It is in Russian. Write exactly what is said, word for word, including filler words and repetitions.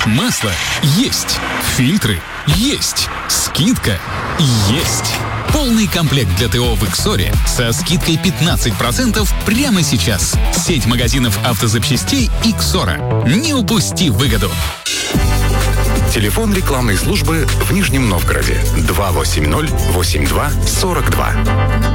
Масло есть. Фильтры есть. Скидка есть. Полный комплект для ТО в Иксоре со скидкой пятнадцать процентов прямо сейчас. Сеть магазинов автозапчастей Иксора. Не упусти выгоду. Телефон рекламной службы в Нижнем Новгороде два восемь ноль восемь два сорок два.